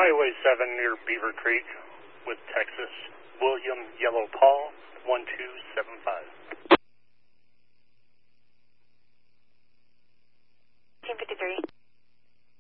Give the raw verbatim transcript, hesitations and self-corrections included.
Highway seven near Beaver Creek with Texas. William Yellow Paul, one two seven five.